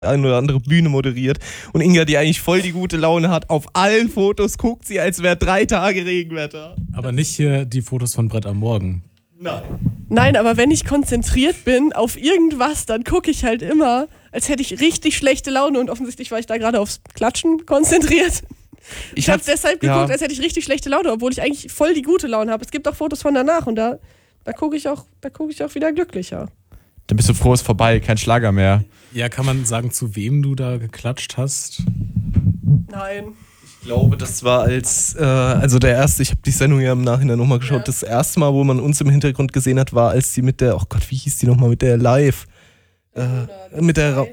eine oder andere Bühne moderiert. Und Inga, die eigentlich voll die gute Laune hat, auf allen Fotos guckt sie, als wäre 3 Tage Regenwetter. Aber nicht hier die Fotos von Brett am Morgen. Nein, aber wenn ich konzentriert bin auf irgendwas, dann gucke ich halt immer, als hätte ich richtig schlechte Laune und offensichtlich war ich da gerade aufs Klatschen konzentriert. Ich habe deshalb geguckt, als hätte ich richtig schlechte Laune, obwohl ich eigentlich voll die gute Laune habe. Es gibt auch Fotos von danach und da gucke ich auch wieder glücklicher. Dann bist du froh, ist vorbei, kein Schlager mehr. Ja, kann man sagen, zu wem du da geklatscht hast? Nein. Ich glaube, das war also der erste, ich habe die Sendung ja im Nachhinein nochmal geschaut, ja. Das erste Mal, wo man uns im Hintergrund gesehen hat, war, als sie mit der, oh Gott, wie hieß die nochmal, mit der Live, mit der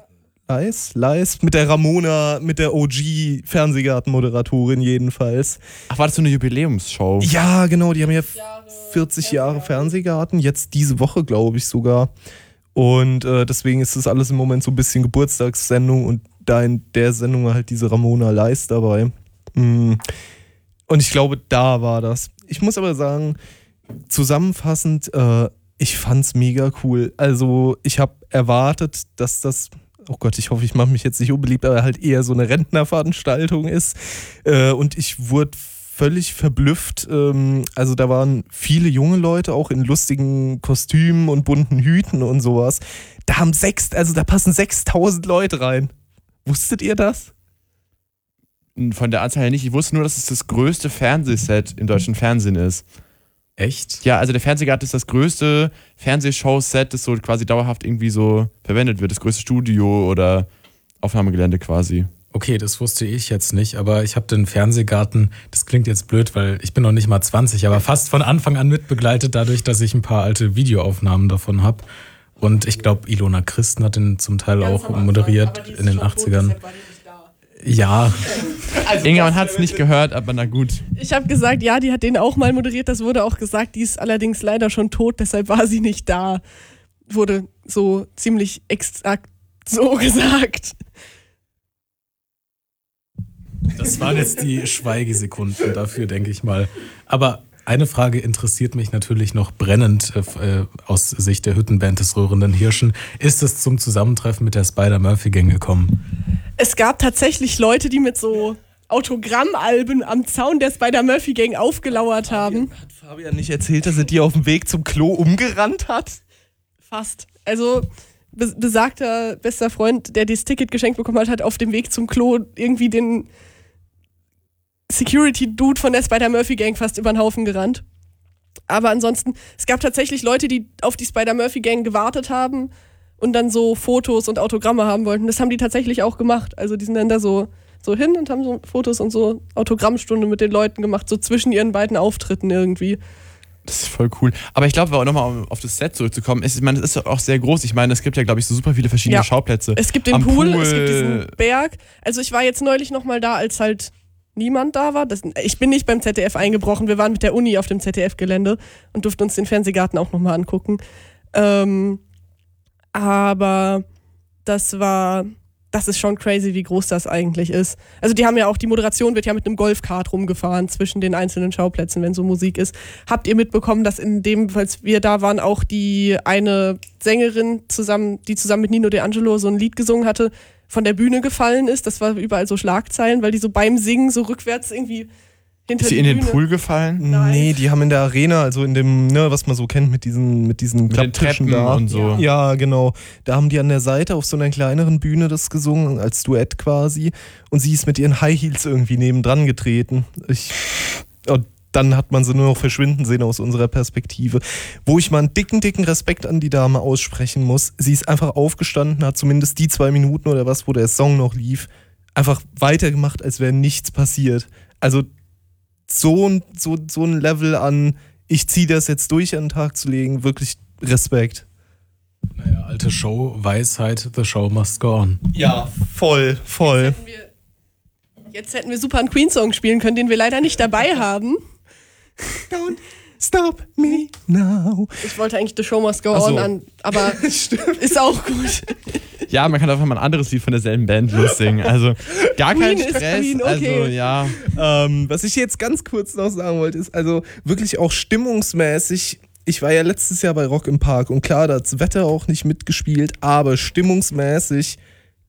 mit der Ramona, mit der OG-Fernsehgarten-Moderatorin jedenfalls. Ach, war das so eine Jubiläumsshow? Ja, genau, die haben ja 40 Jahre Fernsehgarten, jetzt diese Woche, glaube ich sogar. Und deswegen ist das alles im Moment so ein bisschen Geburtstagssendung und da in der Sendung war halt diese Ramona Leis dabei. Und ich glaube, da war das. Ich muss aber sagen, zusammenfassend, ich fand's mega cool. Also ich habe erwartet, dass das, oh Gott, ich hoffe, ich mache mich jetzt nicht unbeliebt, aber halt eher so eine Rentnerveranstaltung ist. Und ich wurde völlig verblüfft. Also da waren viele junge Leute, auch in lustigen Kostümen und bunten Hüten und sowas. Da passen 6.000 Leute rein. Wusstet ihr das? Von der Anzahl her nicht. Ich wusste nur, dass es das größte Fernsehset im deutschen Fernsehen ist. Echt? Ja, also der Fernsehgarten ist das größte Fernsehshow-Set, das so quasi dauerhaft irgendwie so verwendet wird. Das größte Studio oder Aufnahmegelände quasi. Okay, das wusste ich jetzt nicht, aber ich habe den Fernsehgarten, das klingt jetzt blöd, weil ich bin noch nicht mal 20, aber fast von Anfang an mitbegleitet, dadurch, dass ich ein paar alte Videoaufnahmen davon habe. Und ich glaube, Ilona Christen hat den zum Teil auch moderiert in den 80ern. Ja. Also Inga hat es nicht gehört, aber na gut. Ich habe gesagt, ja, die hat den auch mal moderiert. Das wurde auch gesagt, die ist allerdings leider schon tot, deshalb war sie nicht da. Wurde so ziemlich exakt so gesagt. Das waren jetzt die Schweigesekunden dafür, denke ich mal. Aber eine Frage interessiert mich natürlich noch brennend aus Sicht der Hüttenband des Röhrenden Hirschen. Ist es zum Zusammentreffen mit der Spider-Murphy-Gang gekommen? Es gab tatsächlich Leute, die mit so Autogrammalben am Zaun der Spider-Murphy-Gang aufgelauert haben. Hat Fabian nicht erzählt, dass er die auf dem Weg zum Klo umgerannt hat? Fast. Also besagter bester Freund, der dieses Ticket geschenkt bekommen hat, hat auf dem Weg zum Klo irgendwie den Security-Dude von der Spider-Murphy-Gang fast über den Haufen gerannt. Aber ansonsten, es gab tatsächlich Leute, die auf die Spider-Murphy-Gang gewartet haben und dann so Fotos und Autogramme haben wollten. Das haben die tatsächlich auch gemacht. Also die sind dann da so hin und haben so Fotos und so Autogrammstunde mit den Leuten gemacht, so zwischen ihren beiden Auftritten irgendwie. Das ist voll cool. Aber ich glaube, nochmal auf das Set zurückzukommen, ich meine, es ist auch sehr groß. Ich meine, es gibt ja, glaube ich, so super viele verschiedene Schauplätze. Es gibt den Pool, es gibt diesen Berg. Also ich war jetzt neulich nochmal da, als halt niemand da war. Ich bin nicht beim ZDF eingebrochen. Wir waren mit der Uni auf dem ZDF-Gelände und durften uns den Fernsehgarten auch nochmal angucken. Aber das ist schon crazy, wie groß das eigentlich ist. Also die Moderation wird ja mit einem Golfkart rumgefahren zwischen den einzelnen Schauplätzen, wenn so Musik ist. Habt ihr mitbekommen, dass als wir da waren, auch die eine Sängerin die zusammen mit Nino D'Angelo so ein Lied gesungen hatte, von der Bühne gefallen ist? Das war überall so Schlagzeilen, weil die so beim Singen so rückwärts irgendwie hinter die Bühne... Ist sie in den Pool gefallen? Nein. Nee, die haben in der Arena, also in dem, was man so kennt, mit diesen Klapptischen da. Und so. Ja, genau. Da haben die an der Seite auf so einer kleineren Bühne das gesungen, als Duett quasi. Und sie ist mit ihren High Heels irgendwie nebendran getreten. Und dann hat man sie nur noch verschwinden sehen aus unserer Perspektive. Wo ich mal einen dicken Respekt an die Dame aussprechen muss. Sie ist einfach aufgestanden, hat zumindest die 2 Minuten oder was, wo der Song noch lief, einfach weitergemacht, als wäre nichts passiert. Also so ein Level an, ich ziehe das jetzt durch an den Tag zu legen, wirklich Respekt. Naja, alte Show-Weisheit, the show must go on. Ja, voll. Jetzt hätten wir super einen Queen-Song spielen können, den wir leider nicht dabei haben. Don't stop me now. Ich wollte eigentlich The Show Must Go On an, aber ist auch gut. Ja, man kann einfach mal ein anderes Lied von derselben Band lossingen. Also gar kein Stress. Queen, okay. Also ja. Was ich jetzt ganz kurz noch sagen wollte, ist also wirklich auch stimmungsmäßig. Ich war ja letztes Jahr bei Rock im Park und klar, da hat das Wetter auch nicht mitgespielt, aber stimmungsmäßig